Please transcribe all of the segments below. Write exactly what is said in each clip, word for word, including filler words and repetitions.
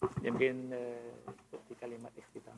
يمكن في كلمة اختتام.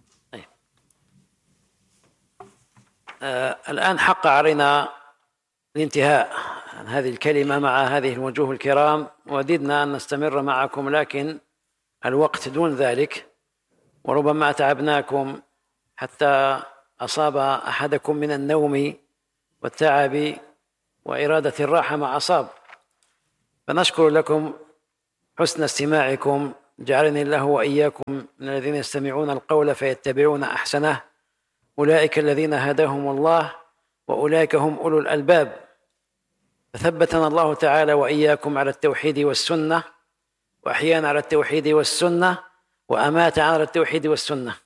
آه الآن حق علينا الانتهاء عن هذه الكلمة مع هذه الوجوه الكرام، وددنا أن نستمر معكم لكن الوقت دون ذلك، وربما تعبناكم حتى أصاب أحدكم من النوم والتعب وإرادة الراحة ما أصاب. فنشكر لكم حسن استماعكم، جعلني الله وإياكم من الذين يستمعون القول فيتبعون أحسنه، أولئك الذين هداهم الله وأولئك هم أولو الألباب. فثبتنا الله تعالى وإياكم على التوحيد والسنة، وأحيانا على التوحيد والسنة، وأمات على التوحيد والسنة.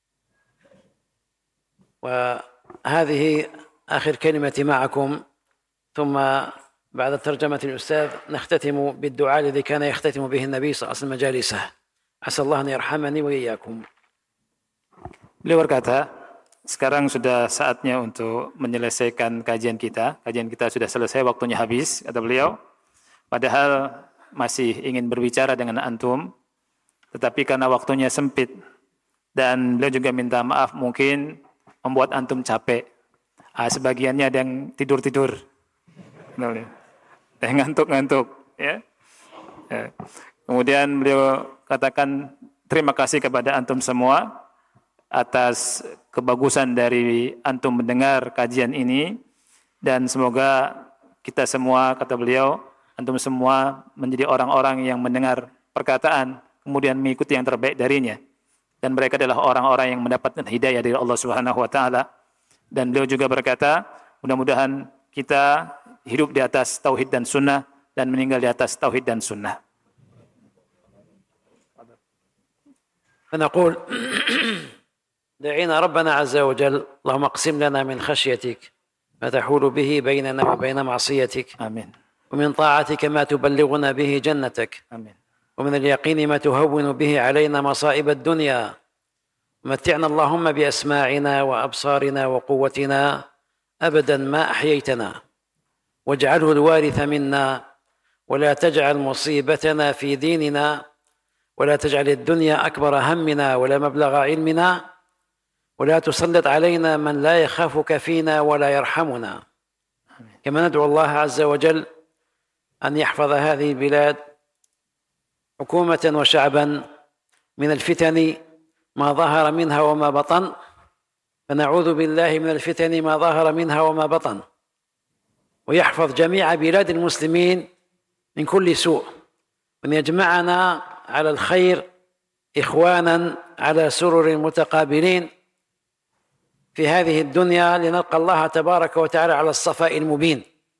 وهذه آخر كلمة معكم، ثم بعد ترجمة الأستاذ نختتم بالدعاء الذي كان يختتم به النبي صلى الله عليه وسلم مجالسه. عسى الله أن يرحمني وإياكم. Beliau berkata, sekarang sudah saatnya untuk menyelesaikan kajian kita. Kajian kita sudah selesai, waktunya habis, kata beliau. Padahal masih ingin berbicara dengan antum, tetapi karena waktunya sempit dan beliau juga minta maaf mungkin membuat antum capek. Ah, sebagiannya ada yang tidur-tidur, ada yang ngantuk-ngantuk, ya. Ya. Kemudian beliau katakan terima kasih kepada antum semua atas kebagusan dari antum mendengar kajian ini, dan semoga kita semua, kata beliau, antum semua menjadi orang-orang yang mendengar perkataan kemudian mengikuti yang terbaik darinya, dan mereka adalah orang-orang yang mendapatkan hidayah dari Allah Subhanahu wa taala. Dan beliau juga berkata, mudah-mudahan kita hidup di atas tauhid dan sunnah dan meninggal di atas tauhid dan sunnah. فنقول دعينا ربنا عز وجل اللهم اقسم لنا من خشيتك ما تحول به بيننا وبين معصيتك، آمين. ومن طاعتك ما تبلغنا به جنتك، آمين. ومن اليقين ما تهون به علينا مصائب الدنيا، متعنا اللهم بأسماعنا وأبصارنا وقوتنا أبدا ما أحييتنا، واجعله الوارث منا، ولا تجعل مصيبتنا في ديننا، ولا تجعل الدنيا أكبر همنا ولا مبلغ علمنا، ولا تسلط علينا من لا يخافك فينا ولا يرحمنا. كما ندعو الله عز وجل أن يحفظ هذه البلاد حكومة وشعبا من الفتن ما ظهر منها وما بطن، فنعوذ بالله من الفتن ما ظهر منها وما بطن، ويحفظ جميع بلاد المسلمين من كل سوء، وأن يجمعنا على الخير إخوانا على سرر متقابلين في هذه الدنيا لنلقى الله تبارك وتعالى على الصفاء المبين.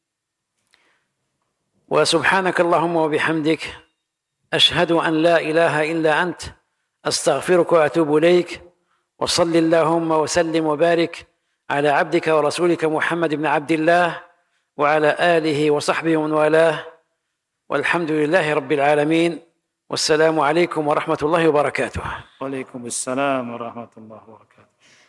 وسبحانك اللهم وبحمدك أشهد أن لا إله إلا أنت أستغفرك وأتوب إليك، وصل اللهم وسلم وبارك على عبدك ورسولك محمد بن عبد الله وعلى آله وصحبه ومن والاه، والحمد لله رب العالمين، والسلام عليكم ورحمة الله وبركاته. وعليكم السلام ورحمة الله وبركاته.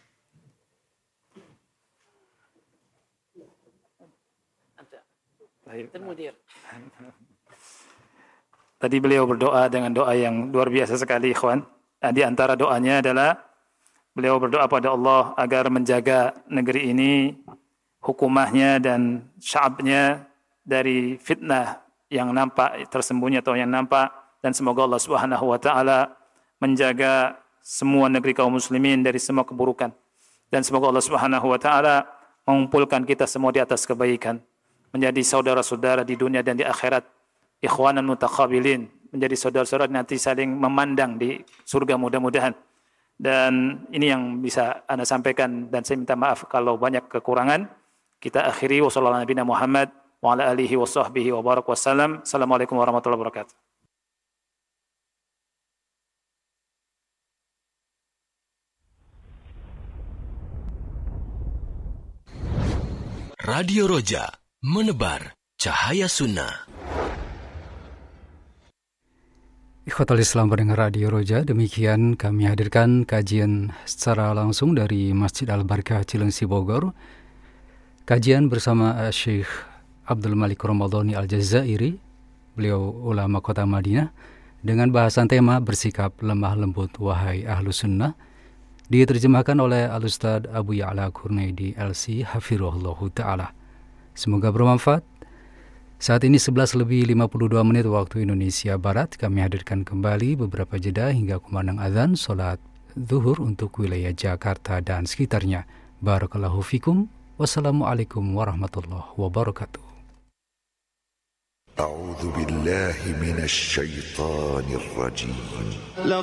Tadi beliau berdoa dengan doa yang luar biasa sekali, ikhwan. Di antara doanya adalah beliau berdoa pada Allah agar menjaga negeri ini, hukumahnya dan sya'abnya dari fitnah yang nampak tersembunyi atau yang nampak, dan semoga Allah Subhanahu wa taala menjaga semua negeri kaum muslimin dari semua keburukan, dan semoga Allah Subhanahu wa taala mengumpulkan kita semua di atas kebaikan, menjadi saudara-saudara di dunia dan di akhirat, ikhwanan mutaqabilin, menjadi saudara-saudara nanti saling memandang di surga mudah-mudahan. Dan ini yang bisa Anda sampaikan, dan saya minta maaf kalau banyak kekurangan. Kita akhiri, wa sallallahu alaihi Muhammad wa ala alihi wa sahbihi wa barak wassalam. Assalamualaikum warahmatullahi wabarakatuh. Radio Roja, menebar cahaya sunnah. Ikhwatul Islam pendengar Radio Roja, demikian kami hadirkan kajian secara langsung dari Masjid Al-Barkah Cilengsi Bogor. Kajian bersama Syekh Abdul Malik Ramadhani Al-Jazairi, beliau ulama kota Madinah, dengan bahasan tema bersikap lemah lembut wahai ahlu sunnah, diterjemahkan oleh Al-Ustadz Abu Ya'la Kurnaidi L C Hafirullahu Ta'ala. Semoga bermanfaat. Saat ini sebelas lebih lima puluh dua menit waktu Indonesia Barat. Kami hadirkan kembali beberapa jeda hingga kumandang azan salat zuhur untuk wilayah Jakarta dan sekitarnya. Barakallahu fikum. Wassalamualaikum warahmatullahi wabarakatuh. أعوذ بالله من الشيطان الرجيم